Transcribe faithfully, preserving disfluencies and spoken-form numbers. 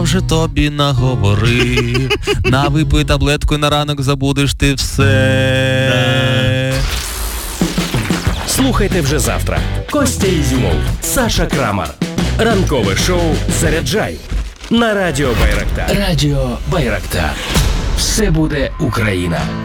вже тобі наговорив. На випий таблетку, на ранок забудеш ти все. Слухайте вже завтра. Костя Ізюмов, Саша Крамар. Ранкове шоу «Заряджай» на Радіо Байрактар. Радіо Байрактар. Все буде Україна.